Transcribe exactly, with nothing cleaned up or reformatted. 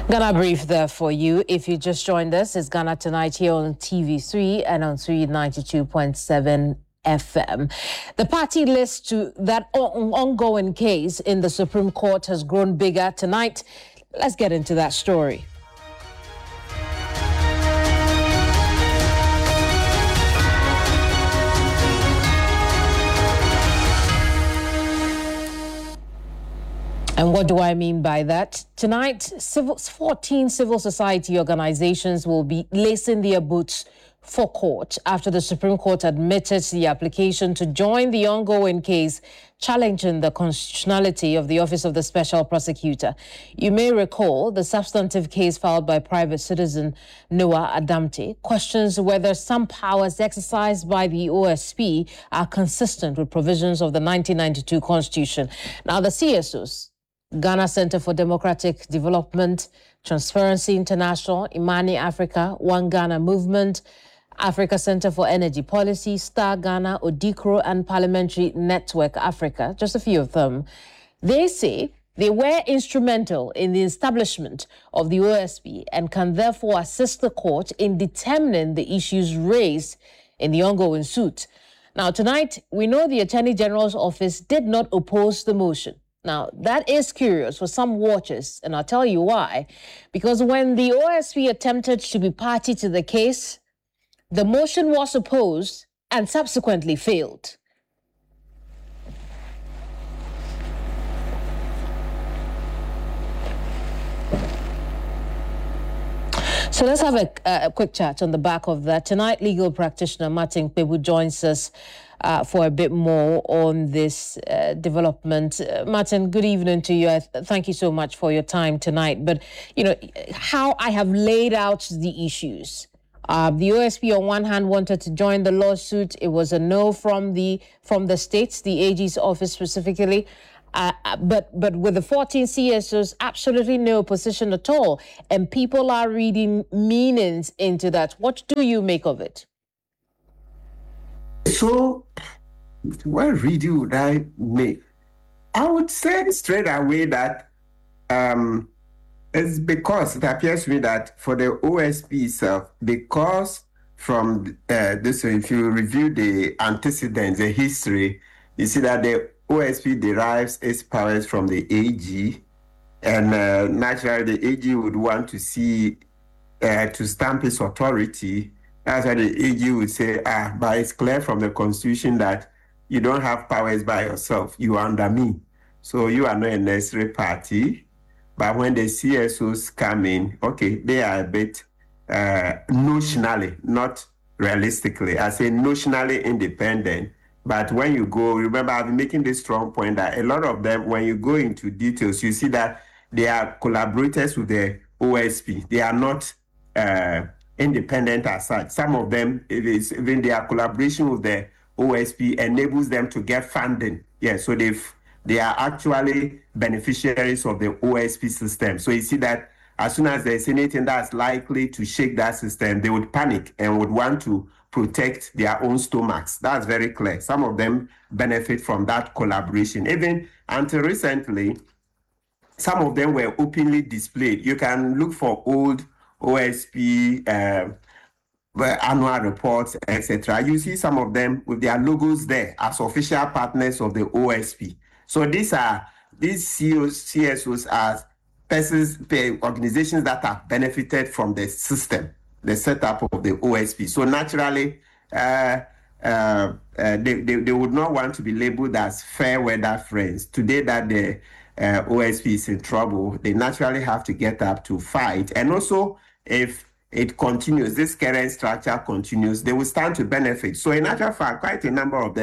Ghana Brief there for you. If you just joined us, it's Ghana Tonight here on T V three and on three ninety-two point seven F M. The party list to that on ongoing case in the Supreme Court has grown bigger tonight. Let's get into that story. And what do I mean by that? Tonight, civil, fourteen civil society organizations will be lacing their boots for court after the Supreme Court admitted the application to join the ongoing case challenging the constitutionality of the Office of the Special Prosecutor. You may recall the substantive case filed by private citizen Noah Adamte questions whether some powers exercised by the O S P are consistent with provisions of the nineteen ninety-two Constitution. Now, the C S Os, Ghana Center for Democratic Development, Transparency International, Imani Africa, One Ghana Movement, Africa Center for Energy Policy, Star Ghana, Odikro, and Parliamentary Network Africa, just a few of them. They say they were instrumental in the establishment of the O S P and can therefore assist the court in determining the issues raised in the ongoing suit. Now, tonight, we know the Attorney General's office did not oppose the motion. Now, that is curious for some watchers, and I'll tell you why. Because when the O S P attempted to be party to the case, the motion was opposed and subsequently failed. So let's have a, a quick chat on the back of that. Tonight, legal practitioner Martin Kpebu joins us uh, for a bit more on this uh, development. Uh, Martin, good evening to you. I th- thank you so much for your time tonight. But, you know, how I have laid out the issues. Uh, the O S P on one hand wanted to join the lawsuit. It was a no from the from the states, the A G's office specifically. Uh, but but with the fourteen C S Os, absolutely no opposition at all. And people are reading meanings into that. What do you make of it? So, what reading would I make? I would say straight away that um, it's because it appears to me that for the O S P itself, because from uh, this, if you review the antecedents, the history, you see that the O S P derives its powers from the A G, and uh, naturally the A G would want to see, uh, to stamp its authority. That's why the A G would say, ah, but it's clear from the Constitution that you don't have powers by yourself, you are under me. So you are not a necessary party. But when the C S Os come in, okay, they are a bit uh, notionally, not realistically. I say notionally independent. But when you go, remember, I've been making this strong point that a lot of them, when you go into details, you see that they are collaborators with the O S P. They are not uh, independent as such. Some of them, it is, even their collaboration with the O S P enables them to get funding. Yeah, so they've they are actually beneficiaries of the O S P system. So you see that as soon as there's anything that's likely to shake that system, they would panic and would want to protect their own stomachs. That's very clear. Some of them benefit from that collaboration. Even until recently, some of them were openly displayed. You can look for old O S P uh, annual reports, et cetera. You see some of them with their logos there as official partners of the O S P. So these are these C S Os are persons, organizations that have benefited from the system, the setup of the O S P. So naturally, uh, uh, uh, they, they, they would not want to be labeled as fair weather friends. Today that the uh, O S P is in trouble, they naturally have to get up to fight. And also, if it continues, this current structure continues, they will stand to benefit. So in actual fact, quite a number of them